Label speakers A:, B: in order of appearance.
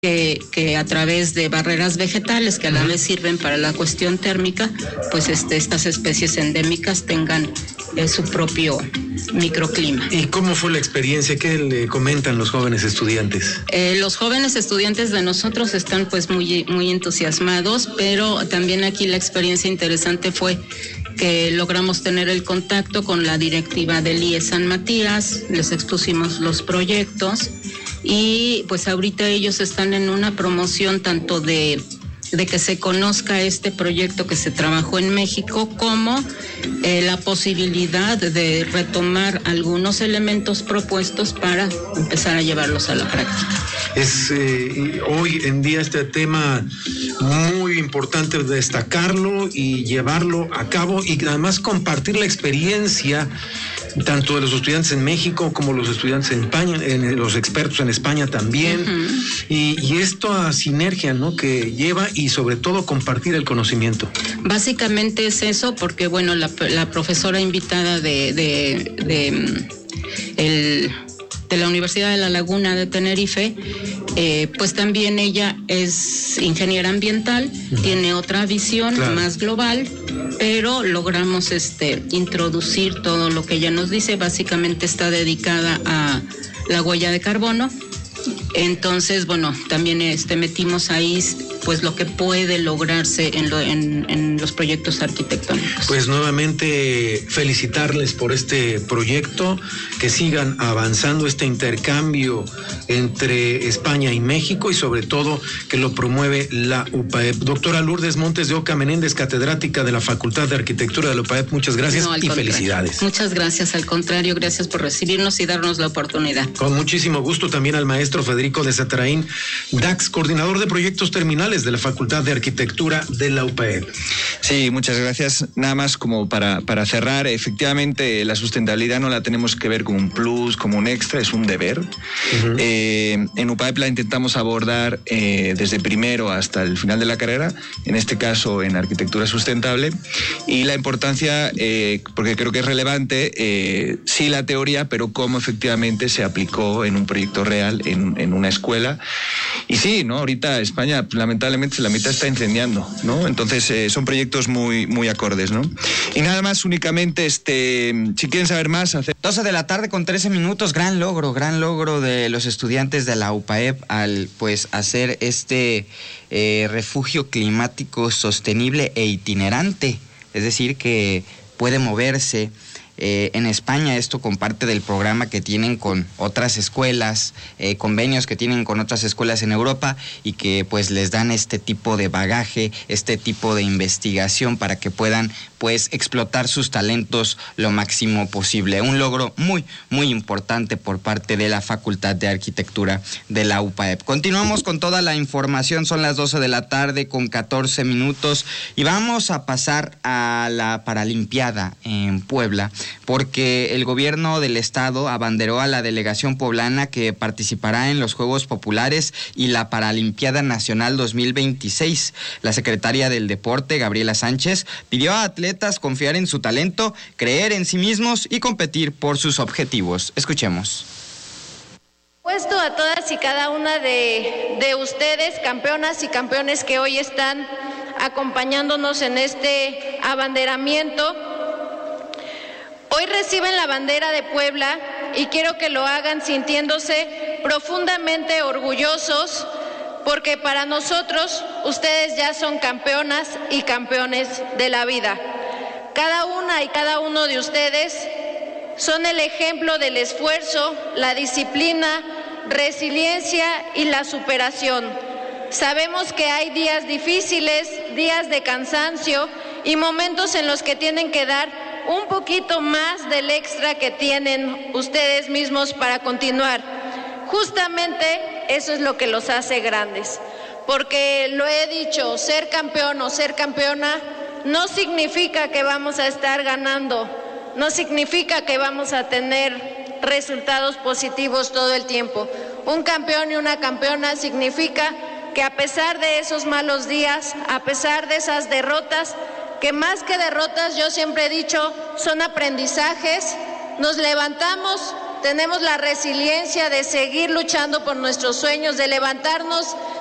A: que a través de barreras vegetales que a la vez sirven para la cuestión térmica, pues estas especies endémicas tengan su propio microclima.
B: ¿Y cómo fue la experiencia? ¿Qué le comentan los jóvenes estudiantes?
A: Los jóvenes estudiantes de nosotros están pues muy entusiasmados, pero también aquí la experiencia interesante fue que logramos tener el contacto con la directiva del IE San Matías, les expusimos los proyectos y pues ahorita ellos están en una promoción tanto de que se conozca este proyecto que se trabajó en México, como la posibilidad de retomar algunos elementos propuestos para empezar a llevarlos a la práctica.
B: Es hoy en día este tema muy importante destacarlo y llevarlo a cabo y además compartir la experiencia tanto de los estudiantes en México como los estudiantes en España, los expertos en España también, y esta sinergia, ¿no?, que lleva, y sobre todo compartir el conocimiento.
A: Básicamente es eso, porque bueno, la profesora invitada de la Universidad de La Laguna de Tenerife, pues también ella es ingeniera ambiental, tiene otra visión más global, pero logramos introducir todo lo que ella nos dice. Básicamente está dedicada a la huella de carbono. Entonces, bueno, también metimos ahí pues lo que puede lograrse en los proyectos arquitectónicos.
B: Pues nuevamente felicitarles por este proyecto, que sigan avanzando este intercambio entre España y México, y sobre todo que lo promueve la UPAEP. Doctora Lourdes Montes de Oca Menéndez, catedrática de la Facultad de Arquitectura de la UPAEP, muchas gracias y felicidades.
A: Muchas gracias, al contrario, gracias por recibirnos y darnos la oportunidad.
B: Con muchísimo gusto también al maestro Federico de Satarain Dax, coordinador de proyectos terminales de la Facultad de Arquitectura de la UPAEP.
C: Sí, muchas gracias. Nada más como para cerrar, efectivamente la sustentabilidad no la tenemos que ver como un plus, como un extra, es un deber. En UPAEP la intentamos abordar desde primero hasta el final de la carrera, en este caso en arquitectura sustentable, y la importancia, porque creo que es relevante, sí la teoría, pero cómo efectivamente se aplicó en un proyecto real, en una escuela. Y sí, ¿no? Ahorita España, lamentablemente, la mitad está incendiando, ¿no? Entonces, son proyectos muy acordes, ¿no? Y nada más, únicamente, si quieren saber más...
D: 12 de la tarde con 13 minutos, gran logro de los estudiantes de la UPAEP al, pues, hacer refugio climático sostenible e itinerante. Es decir, que puede moverse. En España esto comparte del programa que tienen con otras escuelas, convenios que tienen con otras escuelas en Europa, y que pues les dan este tipo de bagaje, este tipo de investigación para que puedan pues explotar sus talentos lo máximo posible. Un logro muy importante por parte de la Facultad de Arquitectura de la UPAEP. Continuamos con toda la información, son las 12 de la tarde con 14 minutos y vamos a pasar a la Paralimpiada en Puebla, porque el gobierno del estado abanderó a la delegación poblana que participará en los Juegos Populares y la Paralimpiada Nacional 2026. La secretaria del Deporte, Gabriela Sánchez, pidió a atletas confiar en su talento, creer en sí mismos y competir por sus objetivos. Escuchemos.
E: Puesto a todas y cada una de ustedes, campeonas y campeones que hoy están acompañándonos en este abanderamiento. Hoy reciben la bandera de Puebla y quiero que lo hagan sintiéndose profundamente orgullosos, porque para nosotros ustedes ya son campeonas y campeones de la vida. Cada una y cada uno de ustedes son el ejemplo del esfuerzo, la disciplina, resiliencia y la superación. Sabemos que hay días difíciles, días de cansancio y momentos en los que tienen que dar un poquito más del extra que tienen ustedes mismos para continuar. Justamente eso es lo que los hace grandes, porque lo he dicho, ser campeón o ser campeona no significa que vamos a estar ganando, no significa que vamos a tener resultados positivos todo el tiempo. Un campeón y una campeona significa que a pesar de esos malos días, a pesar de esas derrotas, que más que derrotas, yo siempre he dicho, son aprendizajes, nos levantamos tenemos la resiliencia de seguir luchando por nuestros sueños, de levantarnos